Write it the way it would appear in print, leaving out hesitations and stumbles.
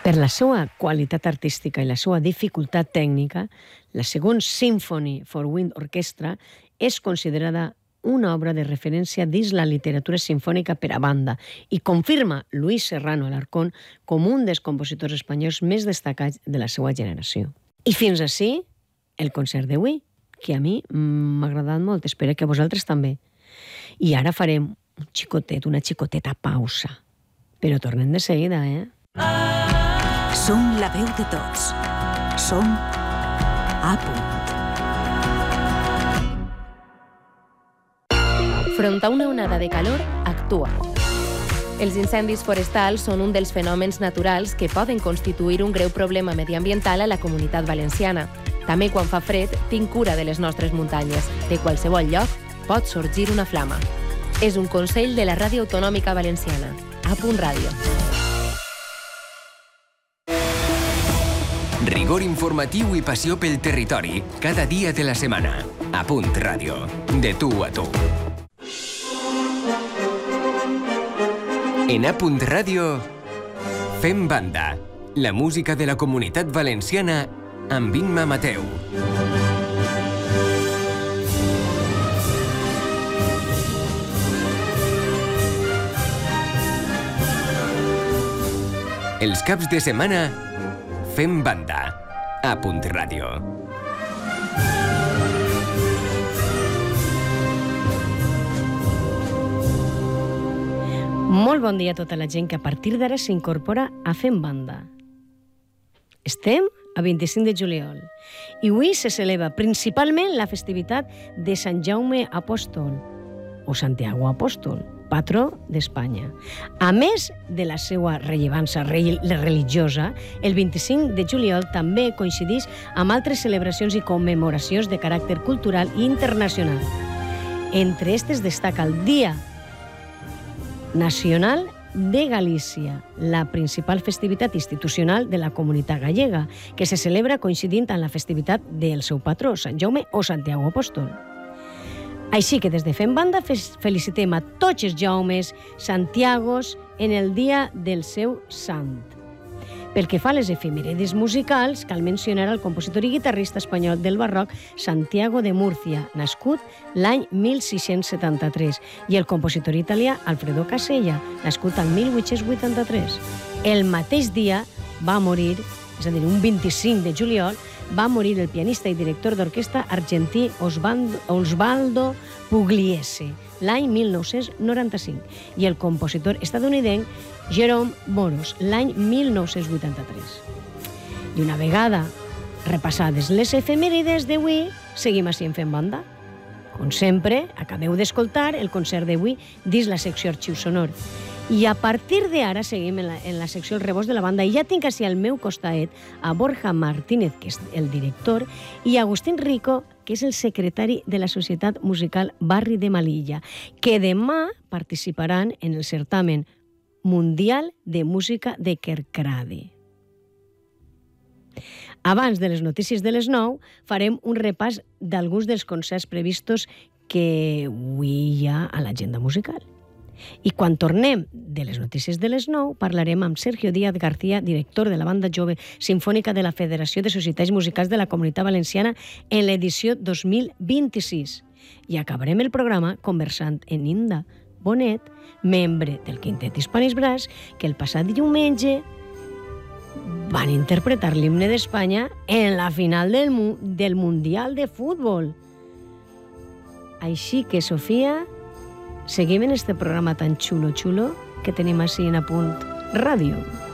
Per la seva qualitat artística i la seva dificultat tècnica, la Second Symphony for Wind Orchestra és considerada una obra de referència dins la literatura sinfònica per a banda i confirma Luis Serrano Alarcón com un dels compositors espanyols més destacats de la seva generació. I fins ací el concert d'avui, que a mi m'ha agradat molt, espero que a vosaltres també. I ara farem una xicoteta pausa. Però tornem de seguida, Som la veu de tots. Som A Punt. Front a una onada de calor, actua. Els incendis forestals són un dels fenòmens naturals que poden constituir un greu problema mediambiental a la Comunitat Valenciana. També quan fa fred, tinc cura de les nostres muntanyes. De qualsevol lloc pot sorgir una flama. És un consell de la Ràdio Autonòmica Valenciana. A Punt Ràdio. Rigor informatiu i passió pel territori cada dia de la setmana. A Punt Ràdio. De tu a tu. En A Punt Ràdio fem banda. La música de la Comunitat Valenciana amb Imma Mateu. Els caps de setmana fem banda. A Punt Ràdio. Molt bon dia a tota la gent que a partir d'ara s'incorpora a Fem Banda. Estem a 25 de juliol i avui se celebra principalment la festivitat de Sant Jaume Apòstol o Santiago Apòstol, patró d'Espanya. A més de la seva rellevància religiosa, el 25 de juliol també coincideix amb altres celebracions i commemoracions de caràcter cultural i internacional. Entre aquestes destaca el Dia Nacional de Galícia, la principal festivitat institucional de la comunitat gallega, que se celebra coincidint amb la festivitat del seu patró, Sant Jaume o Santiago Apòstol. Així que des de Fem Banda felicitem a tots els Jaumes, Santiagos, en el dia del seu sant. Pel que fa a les efemèrides musicals, cal mencionar el compositor i guitarrista espanyol del barroc Santiago de Murcia, nascut l'any 1673, i el compositor italià Alfredo Casella, nascut el 1883. El mateix dia va morir, és a dir, un 25 de juliol, va morir el pianista i director d'orquestra argentí Osvaldo Pugliese, l'any 1995, i el compositor estatunidenc Jerome Boros, l'any 1983. I una vegada repassades les efemèrides d'avui, seguim així en Fem Banda. Com sempre, acabeu d'escoltar el concert d'avui dins la secció Arxiu Sonor. I a partir d'ara seguim en la secció El Rebost de la Banda, i ja tinc així al meu costat a Borja Martínez, que és el director, i a Agustín Rico, que és el secretari de la Societat Musical Barri de Melilla, que demà participaran en el certamen Mundial de Música de Kerkrade. Abans de les notícies de les 9, farem un repàs d'alguns dels concerts previstos que avui hi ha a l'agenda musical. I quan tornem de les notícies de les 9, parlarem amb Sergio Díaz García, director de la Banda Jove Sinfònica de la Federació de Societats Musicals de la Comunitat Valenciana en l'edició 2026. I acabarem el programa conversant amb Inda Bonet, membre del Quintet Hispanis Brass, que el passat diumenge van interpretar l'himne d'Espanya en la final del Mundial de Futbol. Així que, Sofia, seguim en este programa tan xulo que tenim així en A Punt Ràdio.